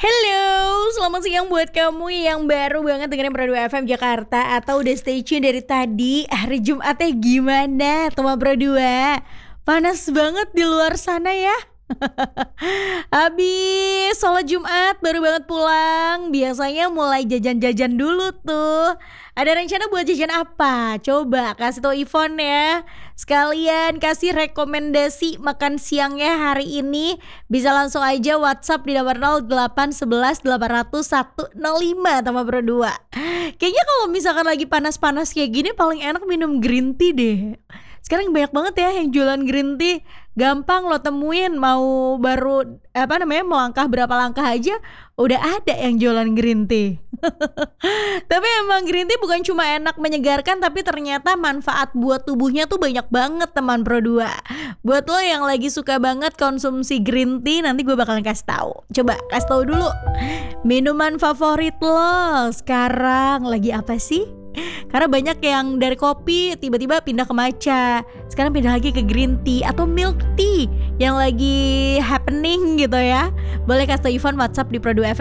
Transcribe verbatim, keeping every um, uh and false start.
Halo, selamat siang buat kamu yang baru banget dengerin Pro dua F M Jakarta atau udah stay tune dari tadi. Hari Jumatnya gimana teman Pro dua? Panas banget di luar sana ya. Habis sholat Jumat baru banget pulang. Biasanya mulai jajan-jajan dulu tuh. Ada rencana buat jajan apa? Coba kasih tau Ivon ya. Sekalian kasih rekomendasi makan siangnya hari ini. Bisa langsung aja WhatsApp di nomor nol delapan satu satu delapan nol nol satu nol lima tambah Pro dua. Kayaknya kalau misalkan lagi panas-panas kayak gini paling enak minum green tea deh. Sekarang banyak banget ya yang jualan green tea. Gampang lo temuin, mau baru apa namanya mau langkah berapa langkah aja udah ada yang jualan green tea. Tapi emang green tea bukan cuma enak menyegarkan, tapi ternyata manfaat buat tubuhnya tuh banyak banget teman Pro dua. Buat lo yang lagi suka banget konsumsi green tea, nanti gue bakalan kasih tahu. Coba kasih tahu dulu. Minuman favorit lo sekarang lagi apa sih? Karena banyak yang dari kopi tiba-tiba pindah ke matcha, sekarang pindah lagi ke green tea atau milk tea yang lagi happening gitu ya. Boleh kasih tau Ivon WhatsApp di Pro dua F